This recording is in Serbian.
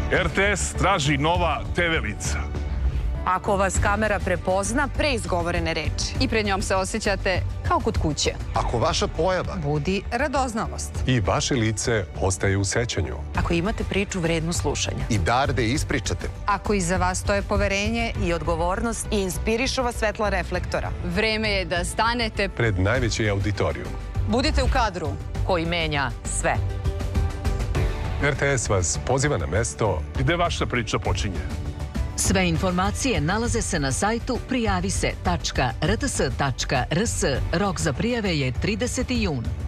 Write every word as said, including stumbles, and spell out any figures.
R T S traži nova te ve lica. Ako vas kamera prepozna pre izgovorene reči. I pred njom se osjećate kao kod kuće. Ako vaša pojava Budi radoznalost. I vaše lice ostaje u sećanju. Ako imate priču vrednu slušanja. i dar da je ispričate. Ako iza vas stoje poverenje i odgovornost i inspirišu vas svetla reflektora. Vreme je da stanete. Pred najveći auditorijum. Budite u kadru. Koji menja sve. R T S vas poziva na mesto Gde vaša priča počinje? Sve informacije nalaze se na sajtu prijavise tačka r t s tačka r s. Rok za prijave je trideseti jun.